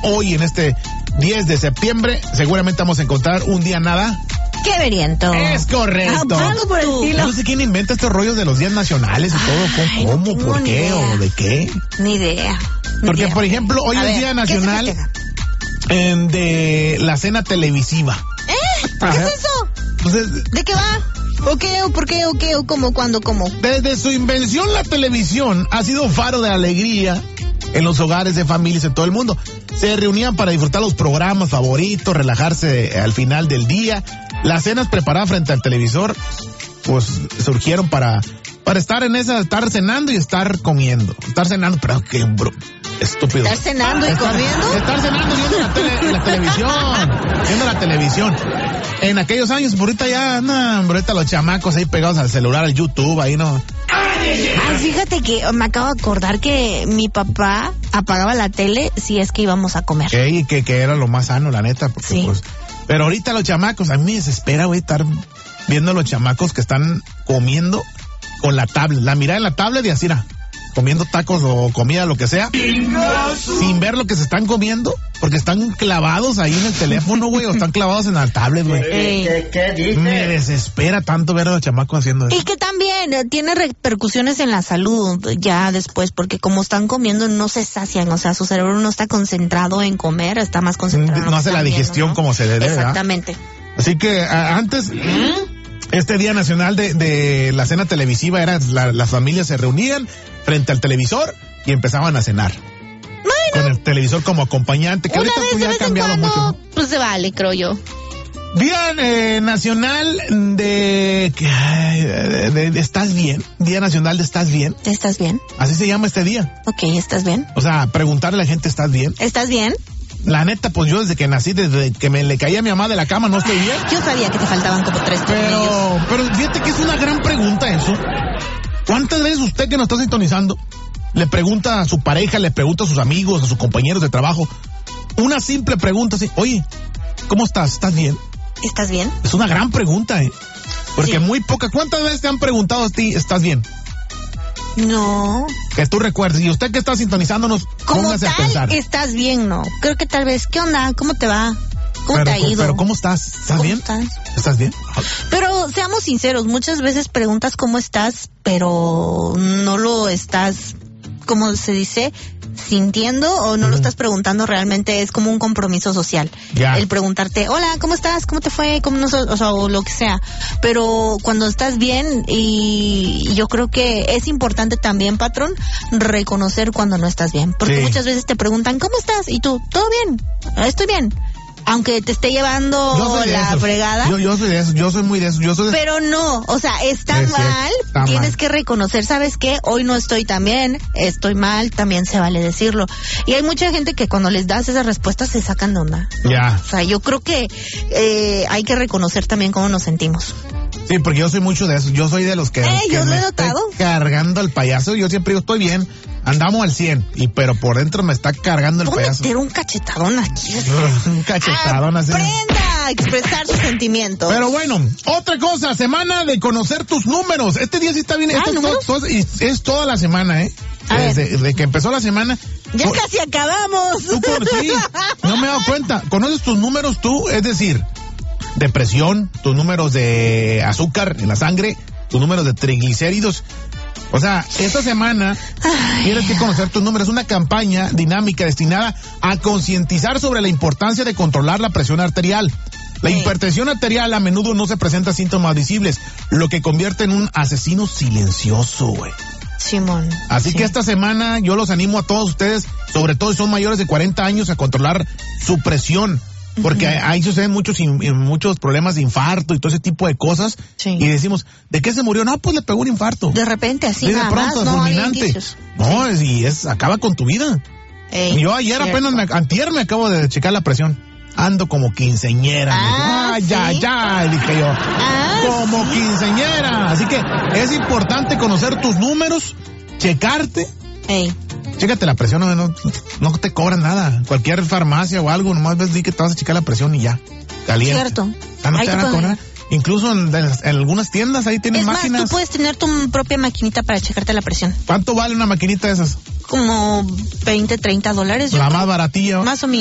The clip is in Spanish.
hoy en este 10 de septiembre, seguramente vamos a encontrar un día nada. ¡Qué veriento! Es correcto. Algo por el estilo. No sé quién inventa estos rollos de los días nacionales y todo. ¿Cómo? ¿Por qué? Idea. ¿O de qué? Ni idea. Porque, por ejemplo, hoy es Día Nacional de la cena televisiva. ¿Qué es eso? Entonces, ¿De qué va? ¿O qué? ¿O por qué? ¿O qué? ¿O cómo? ¿Cuándo? ¿Cómo? Desde su invención, la televisión ha sido faro de alegría en los hogares de familias en todo el mundo. Se reunían para disfrutar los programas favoritos, relajarse al final del día. Las cenas preparadas frente al televisor, pues, surgieron para estar en esa, estar cenando y estar comiendo. Estar cenando, pero qué estúpido. ¿Estar cenando y comiendo? Estar cenando viendo la televisión. Viendo la televisión. En aquellos años, ahorita ya, ahorita los chamacos ahí pegados al celular, al YouTube, ahí no. Fíjate que me acabo de acordar que mi papá apagaba la tele si es que íbamos a comer. Y que era lo más sano, la neta. Porque, sí. Pues, pero ahorita los chamacos, a mí me desespera, güey, estar viendo a los chamacos que están comiendo con la tablet. La mirada en la tablet y así, comiendo tacos o comida, lo que sea, sin ver lo que se están comiendo, porque están clavados ahí en el teléfono, güey, o están clavados en la tablet, güey. ¿Qué dices? Me desespera tanto ver a los chamacos haciendo eso. Y que también tiene repercusiones en la salud ya después, porque como están comiendo no se sacian, o sea, su cerebro no está concentrado en comer, está más concentrado. No hace la digestión, ¿no? Como se debe, exactamente. ¿verdad? Así que antes... Este Día Nacional de la cena televisiva era las familias se reunían frente al televisor y empezaban a cenar. Bueno, con el televisor como acompañante, que ahorita pues, ya ha cambiado mucho, ¿no? Pues se vale, creo yo. Día Nacional de ¿Estás bien? Día Nacional de ¿Estás bien? ¿Estás bien? Así se llama este día. Ok, ¿estás bien? O sea, preguntarle a la gente, ¿estás bien? ¿Estás bien? La neta, pues yo desde que nací, desde que me le caía a mi mamá de la cama, no estoy bien. Yo sabía que te faltaban como 3 tornillos. Pero fíjate que es una gran pregunta eso. ¿Cuántas veces usted que nos está sintonizando le pregunta a su pareja, le pregunta a sus amigos, a sus compañeros de trabajo, una simple pregunta así, oye, ¿cómo estás? ¿Estás bien? ¿Estás bien? Es una gran pregunta, porque muy pocas. ¿Cuántas veces te han preguntado a ti, ¿estás bien? No. Que tú recuerdes. Y usted que está sintonizándonos, póngase a pensar. ¿Estás bien? No. Creo que tal vez, ¿qué onda? ¿Cómo te va? ¿Cómo te ha ido? Pero ¿cómo estás? ¿Estás bien? ¿Estás bien? Pero seamos sinceros, muchas veces preguntas cómo estás, pero no lo estás, ¿cómo se dice? Sintiendo o no lo estás preguntando realmente, es como un compromiso social. Ya. El preguntarte, hola, ¿cómo estás? ¿Cómo te fue? O lo que sea. Pero cuando estás bien, y yo creo que es importante también, patrón, reconocer cuando no estás bien. Porque muchas veces te preguntan, ¿cómo estás? Y tú, ¿todo bien? Estoy bien. Aunque te esté llevando la fregada. Yo soy de eso, yo soy muy de eso. Pero no, o sea, está mal, tienes que reconocer, ¿sabes qué? Hoy no estoy tan bien, estoy mal, también se vale decirlo. Y hay mucha gente que cuando les das esas respuestas se sacan de onda. Ya. O sea, yo creo que hay que reconocer también cómo nos sentimos. Sí, porque yo soy mucho de eso. Yo soy de los que yo lo he estoy notado. Cargando al payaso. Yo siempre digo, estoy bien, andamos al 100, pero por dentro me está cargando el payaso. Meter un cachetadón aquí. Un cachetadón así. Aprenda a expresar sus sentimientos. Pero bueno, otra cosa, semana de conocer tus números. Este día sí está bien. Es toda la semana, Desde que empezó la semana. Ya casi acabamos. Sí, no me he dado cuenta. ¿Conoces tus números tú? Es decir, depresión, tus números de azúcar en la sangre, tus números de triglicéridos. O sea, esta semana tienes que conocer tus números. Es una campaña dinámica destinada a concientizar sobre la importancia de controlar la presión arterial. La hipertensión arterial a menudo no se presenta síntomas visibles, lo que convierte en un asesino silencioso, güey. Simón. Así que esta semana yo los animo a todos ustedes, sobre todo si son mayores de 40 años, a controlar su presión. Porque ahí suceden muchos problemas de infarto y todo ese tipo de cosas. Sí. Y decimos, ¿de qué se murió? No, pues le pegó un infarto. De repente, así de pronto, fulminante. No, acaba con tu vida. Yo ayer antier me acabo de checar la presión. Ando como quinceñera. Ya, dije yo. Como quinceñera. Así que es importante conocer tus números, checarte. Chécate la presión, no te cobran nada. Cualquier farmacia o algo, nomás ves que te vas a checar la presión y ya. Caliente. Cierto. No te van a cobrar. Incluso en algunas tiendas ahí tienen máquinas. Tú puedes tener tu propia maquinita para checarte la presión. ¿Cuánto vale una maquinita de esas? Como $20, $30. La más baratilla. Más o menos.